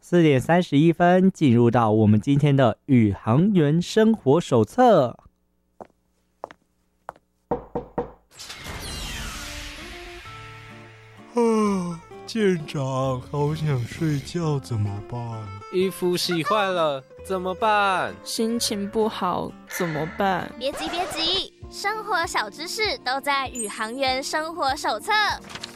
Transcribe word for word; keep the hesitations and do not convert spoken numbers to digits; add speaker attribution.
Speaker 1: 四点三十一分，进入到我们今天的宇航员生活手册。
Speaker 2: 啊，舰长，好想睡觉，怎么办？
Speaker 3: 衣服洗坏了怎么办？
Speaker 4: 心情不好怎么办？
Speaker 5: 别急别急，生活小知识都在宇航员生活手册。